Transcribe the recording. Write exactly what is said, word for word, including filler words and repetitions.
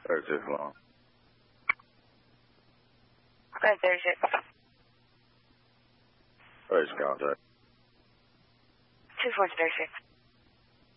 thirty-six long. Okay, thirty-six. First contact. two four thirty-six.